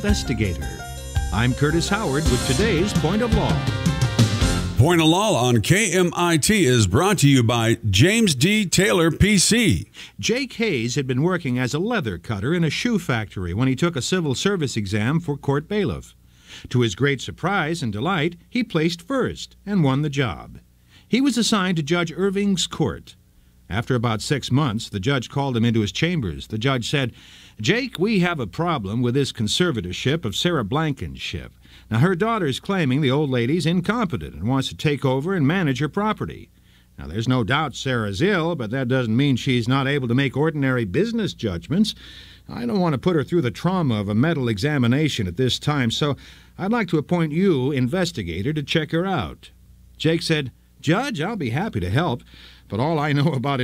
investigator. I'm Curtis Howard with today's Point of Law. Point of Law on KMIT is brought to you by James D. Taylor, PC. Jake Hayes had been working as a leather cutter in a shoe factory when he took a civil service exam for court bailiff. To his great surprise and delight, he placed first and won the job. He was assigned to Judge Irving's court. After about 6 months, the judge called him into his chambers. The judge said, "Jake, we have a problem with this conservatorship of Sarah Blankenship. Now, her daughter's claiming the old lady's incompetent and wants to take over and manage her property. Now, there's no doubt Sarah's ill, but that doesn't mean she's not able to make ordinary business judgments. I don't want to put her through the trauma of a medical examination at this time, so I'd like to appoint you investigator to check her out." Jake said, "Judge, I'll be happy to help, but all I know about